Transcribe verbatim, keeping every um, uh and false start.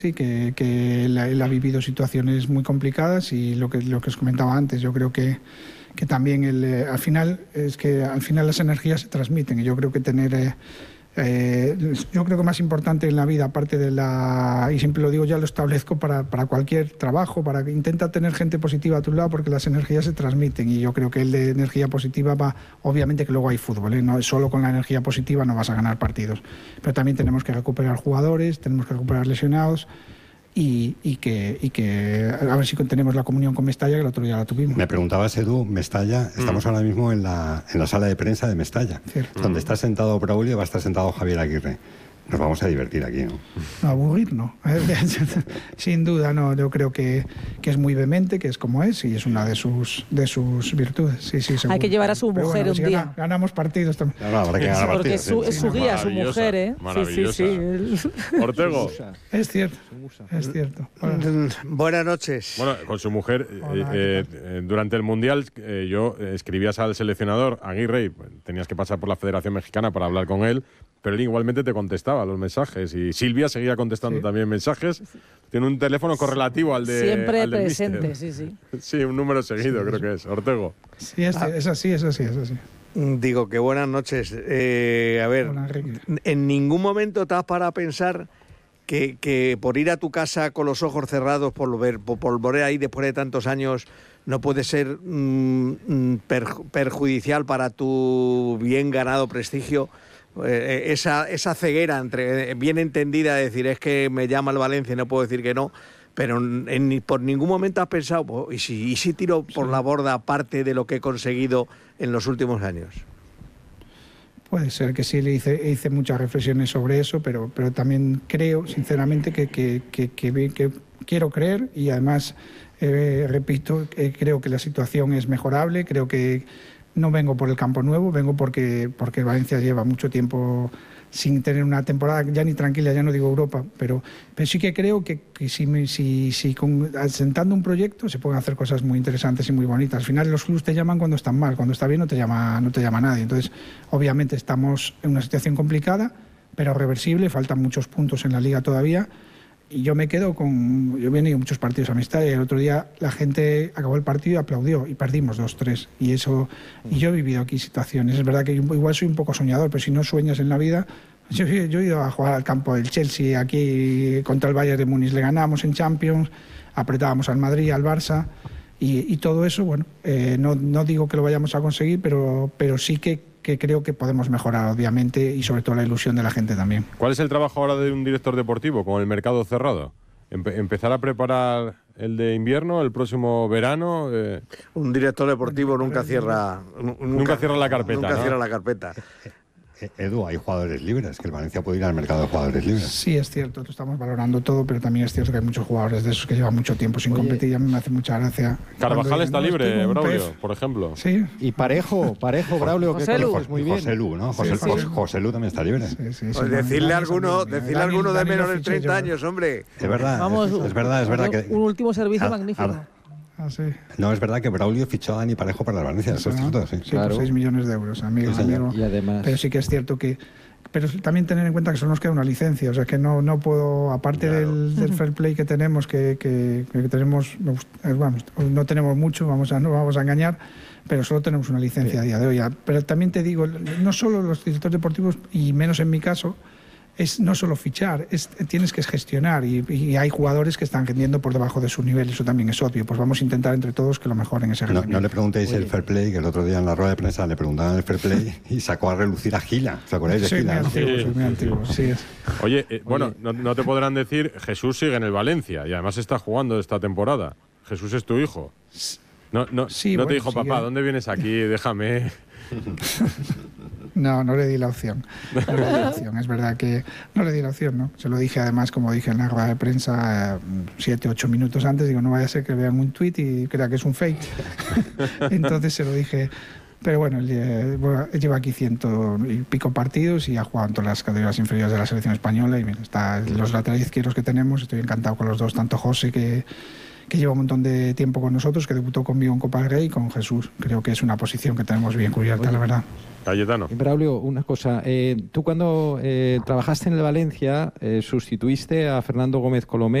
Sí, que, que él, él ha vivido situaciones muy complicadas y lo que, lo que os comentaba antes, yo creo que, que también el, eh, al final es que al final las energías se transmiten y yo creo que tener eh, eh, yo creo que más importante en la vida, aparte de la, y siempre lo digo, ya lo establezco para, para cualquier trabajo, para que intenta tener gente positiva a tu lado porque las energías se transmiten y yo creo que el de energía positiva va, obviamente que luego hay fútbol, ¿eh? No, solo con la energía positiva no vas a ganar partidos, pero también tenemos que recuperar jugadores, tenemos que recuperar lesionados. Y, y, que, y que a ver si tenemos la comunión con Mestalla, que el otro día la tuvimos. Me preguntabas, Edu, Mestalla, estamos mm. ahora mismo en la, en la sala de prensa de Mestalla, Cierto. donde mm. está sentado Braulio y va a estar sentado Javier Aguirre. Nos vamos a divertir aquí, ¿no? No, aburrir, no. Sin duda, no. Yo creo que, que es muy vehemente, que es como es, y es una de sus de sus virtudes. Sí, sí, seguro. Hay que llevar a su mujer bueno, un si día. Gana, ganamos partidos también. No, no, habrá que ganar Porque partidos, es su, sí. es su guía, su mujer, ¿eh? Maravillosa. Sí, sí, sí. Ortego. Es cierto, es cierto. Bueno. Buenas noches. Bueno, con su mujer, Hola, eh, eh, durante el Mundial, eh, yo eh, escribías al seleccionador, Aguirre, y tenías que pasar por la Federación Mexicana para hablar con él, pero él igualmente te contestaba los mensajes. Y Silvia seguía contestando sí. también mensajes. Tiene un teléfono correlativo al de Siempre al presente, mister. sí, sí. Sí, un número seguido, sí, creo sí. que es. Ortego. Sí, es, es así, es así, es así. Digo que buenas noches. Eh, a ver, Hola, en ningún momento te has parado a pensar que, que por ir a tu casa con los ojos cerrados, por ver, por, por volver ahí después de tantos años, no puede ser mmm, perju perjudicial para tu bien ganado prestigio. Eh, esa, esa ceguera entre bien entendida de decir es que me llama el Valencia y no puedo decir que no, pero en, por ningún momento has pensado pues, ¿y, si, y si tiro por sí. la borda parte de lo que he conseguido en los últimos años? Puede ser que sí, le hice, hice muchas reflexiones sobre eso, pero, pero también creo sinceramente que, que, que, que, que quiero creer y además eh, repito, eh, creo que la situación es mejorable, creo que no vengo por el campo nuevo, vengo porque, porque Valencia lleva mucho tiempo sin tener una temporada ya ni tranquila, ya no digo Europa, pero, pero sí que creo que, que si, me, si, si con, asentando un proyecto se pueden hacer cosas muy interesantes y muy bonitas. Al final los clubes te llaman cuando están mal, cuando está bien no te llama, no te llama nadie. Entonces, obviamente estamos en una situación complicada, pero reversible, faltan muchos puntos en la Liga todavía. Y yo me quedo con... Yo he venido muchos partidos a Mestalla y el otro día la gente acabó el partido y aplaudió y perdimos dos tres. Y eso... Y yo he vivido aquí situaciones. Es verdad que yo igual soy un poco soñador, pero si no sueñas en la vida... Yo, yo he ido a jugar al campo del Chelsea aquí contra el Bayern de Múnich. Le ganamos en Champions, apretábamos al Madrid, al Barça y, y todo eso, bueno, eh, no, no digo que lo vayamos a conseguir, pero, pero sí que que creo que podemos mejorar, obviamente, y sobre todo la ilusión de la gente también. ¿Cuál es el trabajo ahora de un director deportivo con el mercado cerrado? Empe ¿Empezar a preparar el de invierno, el próximo verano? Eh... Un director deportivo nunca cierra... Nunca, nunca cierra la carpeta, Nunca ¿no? cierra la carpeta. Edu, hay jugadores libres, que el Valencia puede ir al mercado de jugadores libres. Sí, es cierto, estamos valorando todo, pero también es cierto que hay muchos jugadores de esos que llevan mucho tiempo sin Oye, competir y a mí me hace mucha gracia. Carvajal está libre, Braulio, por ejemplo. Sí. Y Parejo, Parejo, Braulio, José que Lu. conoces muy bien. José Lu, ¿no? José, Sí, sí. José, José Lu también está libre. Sí, sí, sí, pues no, decirle a Dani alguno, también. decirle Dani, alguno de Dani menos lo de fiché treinta yo. años, hombre. Es verdad, Vamos, es, es verdad, es verdad que... Un último servicio Ah, magnífico. ah, Ah, sí. No, es verdad que Braulio fichó a Dani Parejo para el Valencia, eso es ¿no? cierto, sí. Sí, Claro. por seis millones de euros, amigo, Sí, señor. amigo. Y además... Pero sí que es cierto que... Pero también tener en cuenta que solo nos queda una licencia, o sea que no, no puedo, aparte claro. del, del fair play que tenemos, que, que, que tenemos, vamos, no tenemos mucho, vamos a, no vamos a engañar, pero solo tenemos una licencia Bien. a día de hoy. Pero también te digo, no solo los directores deportivos, y menos en mi caso, es no solo fichar, es, tienes que gestionar y, y hay jugadores que están rendiendo por debajo de su nivel, eso también es obvio, pues vamos a intentar entre todos que lo mejoren ese rendimiento. No, no le preguntéis Oye. el fair play, que el otro día en la rueda de prensa le preguntaban el fair play y sacó a relucir a Gila, ¿os acordáis de soy Gila? Muy ¿no? antiguo, Sí. Soy muy antiguo, sí es. Oye, eh, bueno, no, no te podrán decir, Jesús sigue en el Valencia y además está jugando esta temporada. Jesús es tu hijo. No, no, Sí, no bueno, te dijo, sigue. papá, ¿dónde vienes aquí? Déjame... No, no le di la opción. No le di la opción. Es verdad que no le di la opción, ¿no? Se lo dije además, como dije en la rueda de prensa, eh, siete, ocho minutos antes. Digo, no vaya a ser que vean un tuit y crea que es un fake. Entonces se lo dije. Pero bueno, él, eh, bueno, él lleva aquí ciento y pico partidos y ha jugado en todas las categorías inferiores de la selección española. Y mira, está los laterales izquierdos que tenemos, estoy encantado con los dos, tanto José que... que lleva un montón de tiempo con nosotros, que debutó conmigo en Copa del Rey y con Jesús. Creo que es una posición que tenemos bien cubierta, Oye, la verdad. Cayetano. Braulio, una cosa. Eh, tú cuando eh, trabajaste en el Valencia, eh, sustituiste a Fernando Gómez Colomé